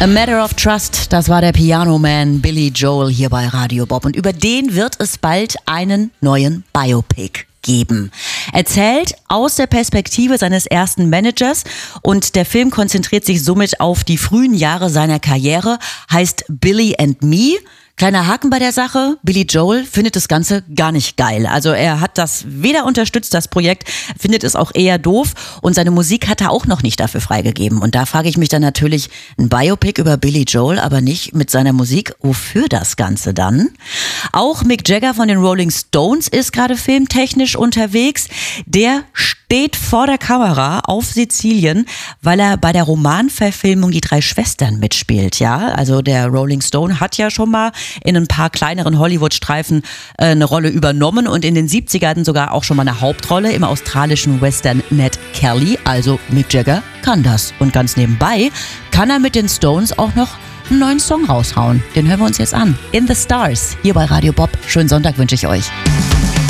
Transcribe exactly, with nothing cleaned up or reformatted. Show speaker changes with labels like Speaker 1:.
Speaker 1: A Matter of Trust, das war der Piano-Man Billy Joel hier bei Radio Bob. Und über den wird es bald einen neuen Biopic geben. Erzählt aus der Perspektive seines ersten Managers und der Film konzentriert sich somit auf die frühen Jahre seiner Karriere, heißt Billy and Me. Kleiner Haken bei der Sache, Billy Joel findet das Ganze gar nicht geil. Also er hat das weder unterstützt, das Projekt, findet es auch eher doof und seine Musik hat er auch noch nicht dafür freigegeben. Und da frage ich mich dann natürlich, ein Biopic über Billy Joel, aber nicht mit seiner Musik. Wofür das Ganze dann? Auch Mick Jagger von den Rolling Stones ist gerade filmtechnisch unterwegs. Der steht vor der Kamera auf Sizilien, weil er bei der Romanverfilmung Die drei Schwestern mitspielt. Ja, also der Rolling Stone hat ja schon mal in ein paar kleineren Hollywood-Streifen äh, eine Rolle übernommen und in den siebzigern sogar auch schon mal eine Hauptrolle im australischen Western Ned Kelly. Also Mick Jagger kann das. Und ganz nebenbei kann er mit den Stones auch noch einen neuen Song raushauen. Den hören wir uns jetzt an. In the Stars, hier bei Radio Bob. Schönen Sonntag wünsche ich euch.